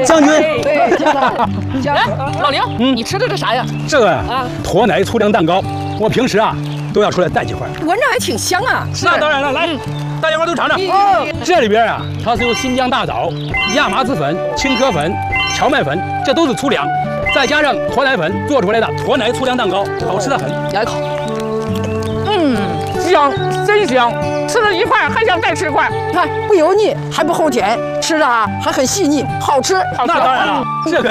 将军， 对，哎，老刘，你吃的这啥呀？ 这个啊，驼奶粗粮蛋糕，我平时啊都要出来带几块。 闻着还挺香啊。 那当然了，来，大家伙都尝尝。这里边啊，它是由新疆大枣、亚麻籽粉、青稞粉、荞麦粉，这都是粗粮，再加上驼奶粉做出来的驼奶粗粮蛋糕，好吃的很。 来一口。 香，真香！吃了一块还想再吃一块。 你看不油腻，还不齁甜，吃的啊还很细腻，好吃。 那当然了，这个。